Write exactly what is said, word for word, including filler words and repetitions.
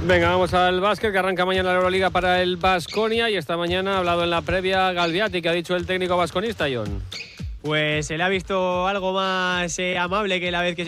Venga, vamos al básquet, que arranca mañana la Euroliga para el Baskonia, y esta mañana ha hablado en la previa Galviati, que ha dicho el técnico basconista, John. Pues se le ha visto algo más eh, amable que la vez que